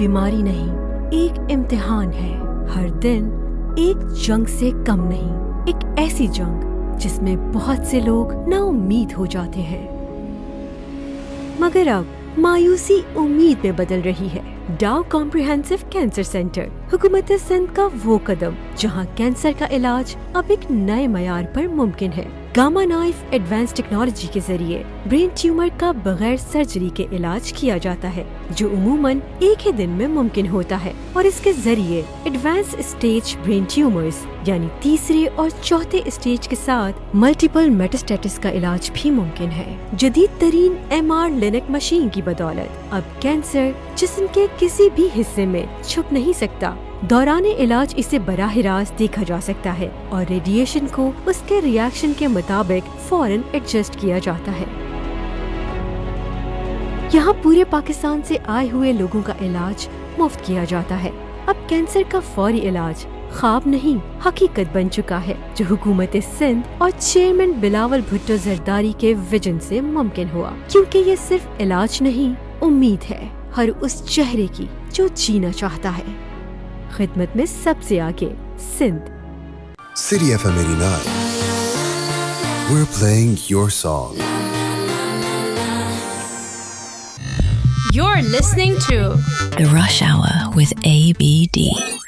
बीमारी नहीं, एक इम्तिहान है। हर दिन एक जंग से कम नहीं, एक ऐसी जंग जिसमें बहुत से लोग नाउम्मीद हो जाते हैं। मगर अब मायूसी उम्मीद में बदल रही है। डाउ कॉम्प्रिहेंसिव कैंसर सेंटर, हुकूमत सिंध का वो कदम जहां कैंसर का इलाज अब एक नए मयार पर मुमकिन है। गामा नाइफ एडवांस टेक्नोलॉजी के जरिए ब्रेन ट्यूमर का बगैर सर्जरी के इलाज किया जाता है, जो उमूमन एक ही दिन में मुमकिन होता है। और इसके जरिए एडवांस स्टेज ब्रेन ट्यूमर्स यानी तीसरे और चौथे स्टेज के साथ मल्टीपल मेटास्टेसिस का इलाज भी मुमकिन है। जदीद तरीन MR लिनक मशीन की बदौलत अब कैंसर जिस्म के किसी भी हिस्से में छुप नहीं सकता। दौरान इलाज इसे बराह रास्त देखा जा सकता है और रेडिएशन को उसके रिएक्शन के मुताबिक फौरन एडजस्ट किया जाता है। यहाँ पूरे पाकिस्तान से आए हुए लोगों का इलाज मुफ्त किया जाता है। अब कैंसर का फौरी इलाज ख्वाब नहीं, हकीकत बन चुका है, जो हुकूमत सिंध और चेयरमैन बिलावल भुट्टो जरदारी के विजन से मुमकिन हुआ। क्योंकि ये सिर्फ इलाज नहीं, उम्मीद है हर उस चेहरे की जो जीना चाहता है। खिदमत में सबसे आगे Sindh. City FM 89. We're playing your song. You're listening to The Rush Hour with ABD.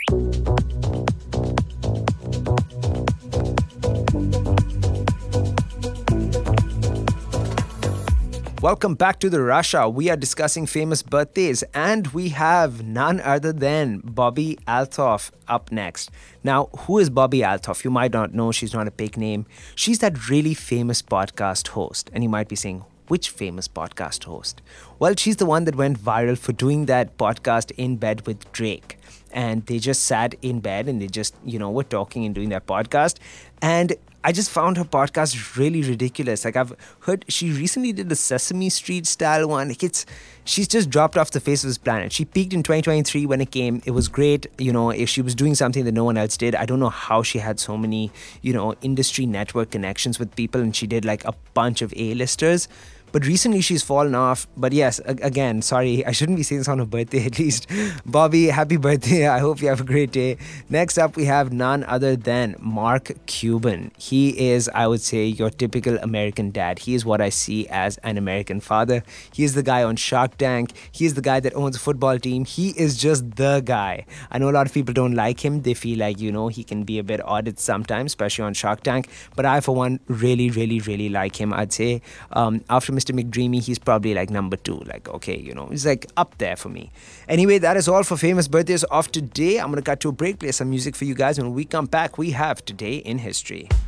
Welcome back to the Rush Hour. We are discussing famous birthdays, and we have none other than Bobby Althoff up next. Now, who is Bobby Althoff? You might not know. She's not a big name. She's that really famous podcast host. And you might be saying, which famous podcast host? Well, she's the one that went viral for doing that podcast in bed with Drake. And they just sat in bed and they just, were talking and doing that podcast. And I just found her podcast really ridiculous. Like, I've heard she recently did the Sesame Street style one. She's just dropped off the face of this planet. She peaked in 2023 when it came. It was great. If she was doing something that no one else did. I don't know how she had so many, industry network connections with people, and she did like a bunch of A-listers. But recently she's fallen off. But yes, again, sorry, I shouldn't be saying this on her birthday at least. Bobby, happy birthday. I hope you have a great day. Next up, we have none other than Mark Cuban. He is, I would say, your typical American dad. He is what I see as an American father. He is the guy on Shark Tank. He is the guy that owns a football team. He is just the guy. I know a lot of people don't like him. They feel like, he can be a bit odd sometimes, especially on Shark Tank. But I, for one, really, really, really like him. I'd say after Mr. McDreamy, he's probably like number 2. Like, okay, he's like up there for me. Anyway, that is all for famous birthdays of today. I'm going to cut to a break, play some music for you guys. When we come back, we have Today in History.